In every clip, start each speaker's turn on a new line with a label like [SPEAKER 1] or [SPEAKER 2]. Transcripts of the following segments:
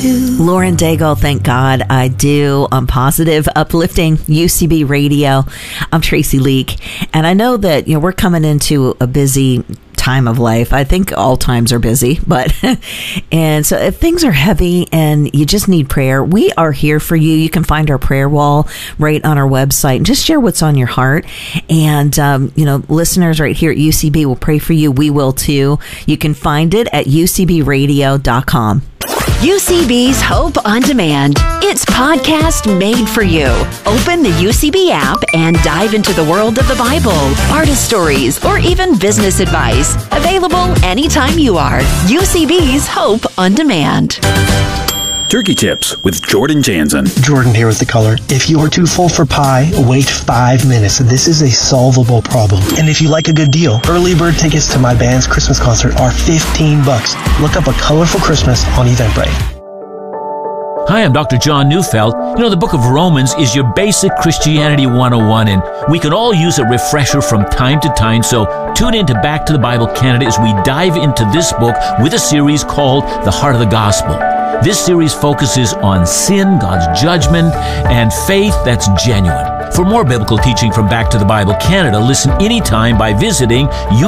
[SPEAKER 1] do.
[SPEAKER 2] Lauren Daigle, Thank God I Do, on Positive Uplifting UCB Radio. I'm Tracy Leak, and I know that we're coming into a busy time of life. I think all times are busy, but and so if things are heavy and you just need prayer, we are here for you. You can find our prayer wall right on our website and just share what's on your heart. And listeners right here at UCB will pray for you. We will too. You can find it at ucbradio.com.
[SPEAKER 3] UCB's Hope on Demand. It's podcast made for you. Open the UCB app and dive into the world of the Bible, artist stories, or even business advice. Available anytime you are. UCB's Hope on Demand.
[SPEAKER 4] Turkey Tips with Jordan Jansen.
[SPEAKER 5] Jordan here with the color. If you are too full for pie, wait 5 minutes. This is a solvable problem. And if you like a good deal, early bird tickets to my band's Christmas concert are $15. Look up A Colorful Christmas on Eventbrite.
[SPEAKER 6] Hi, I'm Dr. John Neufeld. The book of Romans is your basic Christianity 101, and we can all use a refresher from time to time, so tune in to Back to the Bible Canada as we dive into this book with a series called The Heart of the Gospel. This series focuses on sin, God's judgment, and faith that's genuine. For more biblical teaching from Back to the Bible Canada, listen anytime by visiting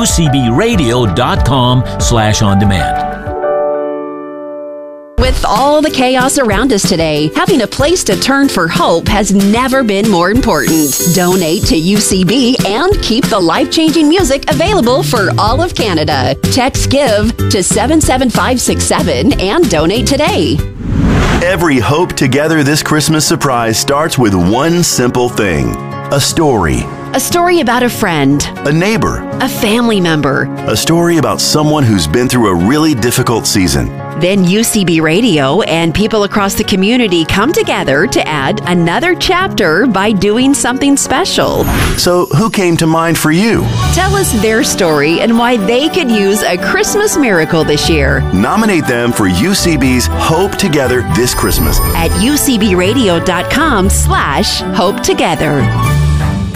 [SPEAKER 6] ucbradio.com/on-demand.
[SPEAKER 3] With all the chaos around us today, having a place to turn for hope has never been more important. Donate to UCB and keep the life-changing music available for all of Canada. Text GIVE to 77567 and donate today.
[SPEAKER 7] Every Hope Together This Christmas surprise starts with one simple thing: a story.
[SPEAKER 3] A story about a friend,
[SPEAKER 7] A neighbor.
[SPEAKER 3] a family member.
[SPEAKER 7] A story about someone who's been through a really difficult season.
[SPEAKER 3] Then UCB Radio and people across the community come together to add another chapter by doing something special.
[SPEAKER 7] So who came to mind for you?
[SPEAKER 3] Tell us their story and why they could use a Christmas miracle this year.
[SPEAKER 7] Nominate them for UCB's Hope Together This Christmas
[SPEAKER 3] At ucbradio.com/Hope Together.